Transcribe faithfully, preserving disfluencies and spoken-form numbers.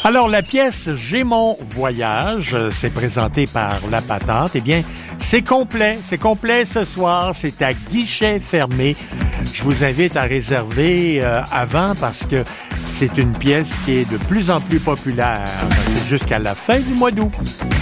Alors, la pièce « J'ai mon voyage », c'est présenté par La Patente. Eh bien, c'est complet. C'est complet ce soir. C'est à guichet fermé. Je vous invite à réserver euh, avant parce que c'est une pièce qui est de plus en plus populaire. C'est jusqu'à la fin du mois d'août.